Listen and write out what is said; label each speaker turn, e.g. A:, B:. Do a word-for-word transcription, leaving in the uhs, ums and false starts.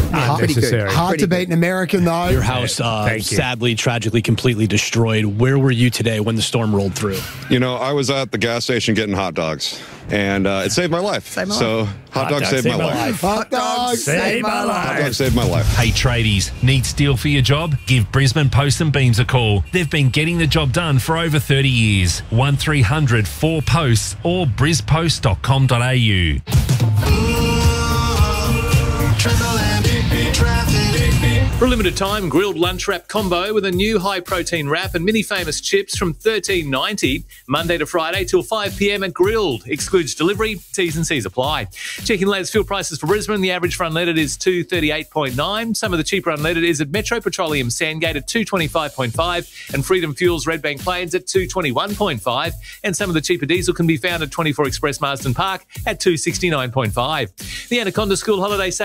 A: Unnecessary.
B: Hard
C: Pretty
B: to
C: good.
B: beat an American, though.
D: Your house, uh,
A: Thank you.
D: sadly, tragically, completely destroyed. Where were you today when the storm rolled through?
E: You know, I was at the gas station getting hot dogs, and uh, it saved my life.
C: Saved my
E: so,
C: life.
E: hot, dogs saved, my life.
B: Hot dogs.
A: Save my
E: Hot
A: life.
E: dogs saved my life.
F: Hey tradies, need steel for your job? Give Brisbane Post and Beams a call. They've been getting the job done for over thirty years. one three hundred four posts or brispost dot com dot a u.
G: For a limited time, grilled lunch wrap combo with a new high-protein wrap and mini famous chips from thirteen ninety, Monday to Friday till five p m at Grilled. Excludes delivery. T's and C's apply. Checking latest fuel prices for Brisbane. The average for unleaded is two thirty-eight point nine. Some of the cheaper unleaded is at Metro Petroleum Sandgate at two twenty-five point five and Freedom Fuels Redbank Plains at two twenty-one point five. And some of the cheaper diesel can be found at twenty-four Express Marsden Park at two sixty-nine point five. The Anaconda School Holiday